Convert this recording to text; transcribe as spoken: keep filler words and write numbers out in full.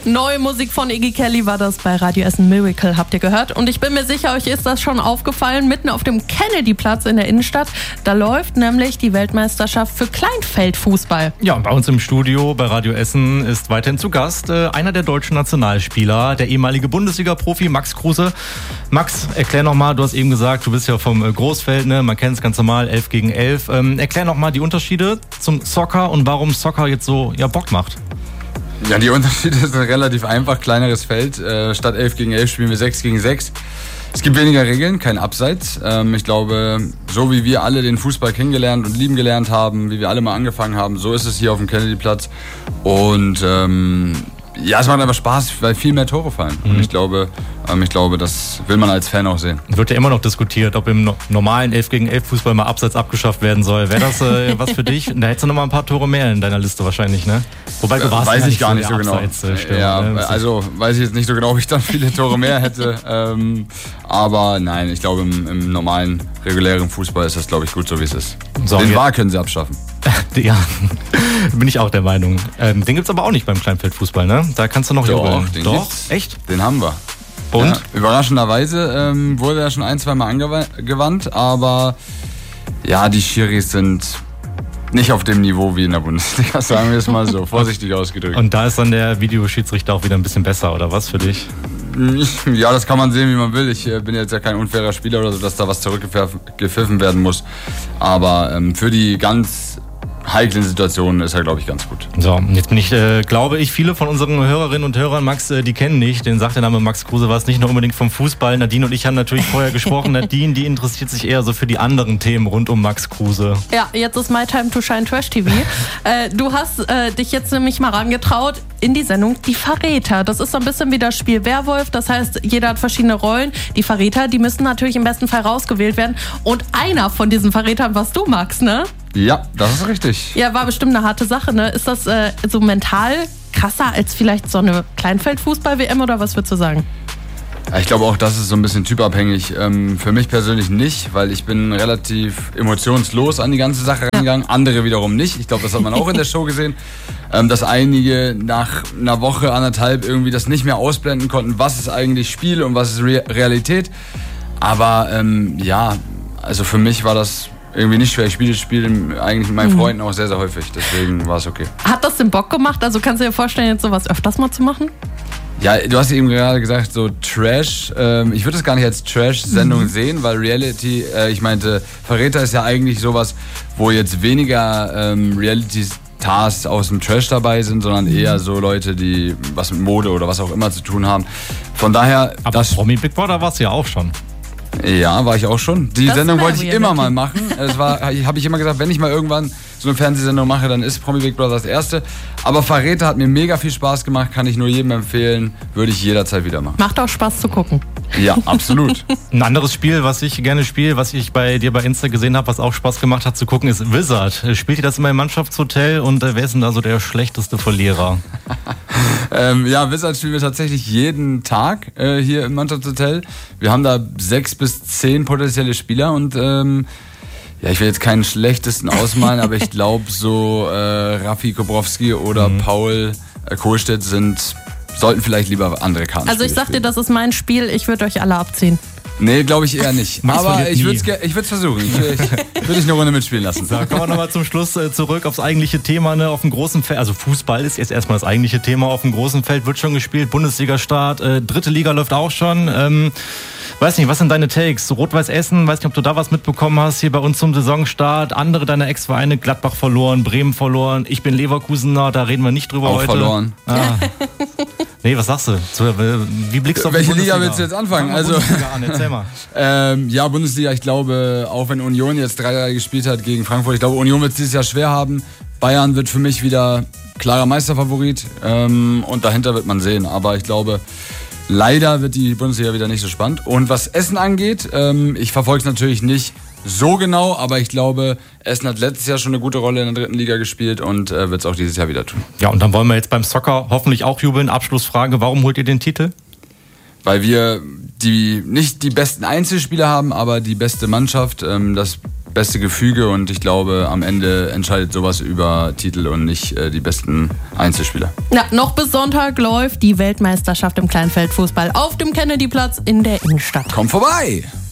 Neue Musik von Iggy Kelly war das bei Radio Essen. Miracle habt ihr gehört. Und ich bin mir sicher, euch ist das schon aufgefallen. Mitten auf dem Kennedy-Platz in der Innenstadt, da läuft nämlich die Weltmeisterschaft für Kleinfeldfußball. Ja, und bei uns im Studio bei Radio Essen ist weiterhin zu Gast äh, einer der deutschen Nationalspieler, der ehemalige Bundesliga-Profi Max Kruse. Max, erklär nochmal, du hast eben gesagt, du bist ja vom äh, Großfeld, ne? Man kennt es ganz normal, elf gegen elf. Ähm, erklär nochmal die Unterschiede zum Soccer und warum Soccer jetzt so ja, Bock macht. Ja, die Unterschiede sind relativ einfach. Kleineres Feld. Äh, statt elf gegen elf spielen wir sechs gegen sechs. Es gibt weniger Regeln, kein Abseits. Ähm, ich glaube, so wie wir alle den Fußball kennengelernt und lieben gelernt haben, wie wir alle mal angefangen haben, so ist es hier auf dem Kennedy-Platz. Und ähm, ja, es macht einfach Spaß, weil viel mehr Tore fallen. Mhm. Und ich glaube, ähm, ich glaube, das will man als Fan auch sehen. Wird ja immer noch diskutiert, ob im no- normalen elf gegen elf Fußball mal Abseits abgeschafft werden soll. Wäre das äh, was für dich? Da hättest du noch mal ein paar Tore mehr in deiner Liste wahrscheinlich, ne? Wobei du warst weiß ja ich gar so nicht so genau. Abseits, äh, Stürmer, ja, ne? also weiß ich jetzt nicht so genau, ob ich dann viele Tore mehr hätte. ähm, aber nein, ich glaube, im, im normalen, regulären Fußball ist das, glaube ich, gut so, wie es ist. So, den ja. V A R können sie abschaffen. Ja, bin ich auch der Meinung. Ähm, den gibt's aber auch nicht beim Kleinfeldfußball, ne? Da kannst du noch jubeln. Doch, den Doch? gibt's. Echt? Den haben wir. Und? Ja, überraschenderweise ähm, wurde er schon ein, zwei Mal angewandt, aber ja, die Schiris sind nicht auf dem Niveau wie in der Bundesliga, sagen wir es mal so, vorsichtig ausgedrückt. Und da ist dann der Videoschiedsrichter auch wieder ein bisschen besser, oder was für dich? Ja, das kann man sehen, wie man will. Ich äh, bin jetzt ja kein unfairer Spieler oder so, dass da was zurückgepfiffen werden muss. Aber ähm, für die ganz heiklen Situationen ist er, glaube ich, ganz gut. So, jetzt bin ich, äh, glaube ich, viele von unseren Hörerinnen und Hörern, Max, äh, die kennen nicht. Den sagt der Name Max Kruse, war es nicht nur unbedingt vom Fußball. Nadine und ich haben natürlich vorher gesprochen. Nadine, die interessiert sich eher so für die anderen Themen rund um Max Kruse. Ja, jetzt ist My Time to Shine Trash T V. äh, du hast äh, dich jetzt nämlich mal rangetraut in die Sendung Die Verräter. Das ist so ein bisschen wie das Spiel Werwolf. Das heißt, jeder hat verschiedene Rollen. Die Verräter, die müssen natürlich im besten Fall rausgewählt werden. Und einer von diesen Verrätern warst du, Max, ne? Ja, das ist richtig. Ja, war bestimmt eine harte Sache, ne? Ist das äh, so mental krasser als vielleicht so eine Kleinfeldfußball-W M oder was würdest du sagen? Ja, ich glaube auch, das ist so ein bisschen typabhängig. Ähm, für mich persönlich nicht, weil ich bin relativ emotionslos an die ganze Sache reingegangen. Andere wiederum nicht. Ich glaube, das hat man auch in der Show gesehen. Ähm, dass einige nach einer Woche, anderthalb irgendwie das nicht mehr ausblenden konnten, was ist eigentlich Spiel und was ist Re- Realität. Aber ähm, ja, also für mich war das irgendwie nicht schwer. Ich spiele das Spiel eigentlich mit meinen mhm. Freunden auch sehr, sehr häufig. Deswegen war es okay. Hat das den Bock gemacht? Also kannst du dir vorstellen, jetzt sowas öfters mal zu machen? Ja, du hast eben gerade gesagt, so Trash. Ähm, ich würde es gar nicht als Trash-Sendung mhm. sehen, weil Reality, äh, ich meinte, Verräter ist ja eigentlich sowas, wo jetzt weniger ähm, Reality-Stars aus dem Trash dabei sind, sondern eher so Leute, die was mit Mode oder was auch immer zu tun haben. Von daher... Aber das Promi Big Brother warst du ja auch schon. Ja, war ich auch schon. Die das Sendung wollte ich Reality. immer mal machen. Es war, habe ich immer gesagt, wenn ich mal irgendwann so eine Fernsehsendung mache, dann ist Promi Big Brother das erste. Aber Verräter hat mir mega viel Spaß gemacht, kann ich nur jedem empfehlen, würde ich jederzeit wieder machen. Macht auch Spaß zu gucken. Ja, absolut. Ein anderes Spiel, was ich gerne spiele, was ich bei dir bei Insta gesehen habe, was auch Spaß gemacht hat zu gucken, ist Wizard. Spielt ihr das immer im Mannschaftshotel und äh, wer ist denn da so der schlechteste Verlierer? ähm, ja, Wizard spielen wir tatsächlich jeden Tag äh, hier im Mannschaftshotel. Wir haben da sechs bis zehn potenzielle Spieler und ähm, ja, ich will jetzt keinen schlechtesten ausmalen, aber ich glaube so äh, Raffi Kobrowski oder mhm. Paul äh, Kohlstedt sind, sollten vielleicht lieber andere Karten Also ich sag dir, das ist mein Spiel, ich würde euch alle abziehen. Nee, glaube ich eher nicht. Max aber ich verliert würde es versuchen. Ich, ich würde dich eine Runde mitspielen lassen. Da kommen wir nochmal zum Schluss äh, zurück aufs eigentliche Thema. Ne? Auf dem großen Feld, also Fußball ist jetzt erstmal das eigentliche Thema. Auf dem großen Feld wird schon gespielt. Bundesliga-Start, äh, dritte Liga läuft auch schon. Ähm, weiß nicht, was sind deine Takes? Rot-Weiß Essen, weiß nicht, ob du da was mitbekommen hast hier bei uns zum Saisonstart. Andere deiner Ex-Vereine, Gladbach verloren, Bremen verloren. Ich bin Leverkusener, da reden wir nicht drüber auch heute. verloren. Ah. Nee, was sagst du? Wie blickst du auf die Welche Bundesliga? Liga willst du jetzt anfangen? Also, Bundesliga an, erzähl mal. ähm, ja, Bundesliga, ich glaube, auch wenn Union jetzt drei drei gespielt hat gegen Frankfurt, ich glaube, Union wird es dieses Jahr schwer haben. Bayern wird für mich wieder klarer Meisterfavorit ähm, und dahinter wird man sehen. Aber ich glaube, leider wird die Bundesliga wieder nicht so spannend. Und was Essen angeht, ähm, ich verfolge es natürlich nicht so genau, aber ich glaube, Essen hat letztes Jahr schon eine gute Rolle in der dritten Liga gespielt und äh, wird es auch dieses Jahr wieder tun. Ja, und dann wollen wir jetzt beim Soccer hoffentlich auch jubeln. Abschlussfrage, warum holt ihr den Titel? weil wir die nicht die besten Einzelspieler haben, aber die beste Mannschaft, ähm, das beste Gefüge und ich glaube, am Ende entscheidet sowas über Titel und nicht äh, die besten Einzelspieler. Ja, noch bis Sonntag läuft die Weltmeisterschaft im Kleinfeldfußball auf dem Kennedyplatz in der Innenstadt. Komm vorbei!